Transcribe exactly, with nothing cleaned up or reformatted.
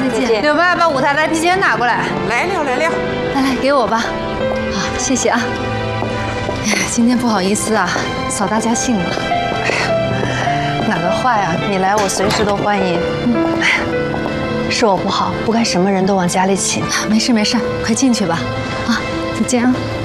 再见。 柳爸，把舞台来皮签拿过来。 来了来了， 来来，给我吧。好，谢谢啊。哎呀，今天不好意思啊，扫大家兴了。哎呀，哪个坏啊？你来，我随时都欢迎。嗯，哎呀，是我不好，不该什么人都往家里请。没事没事，快进去吧。啊，再见啊。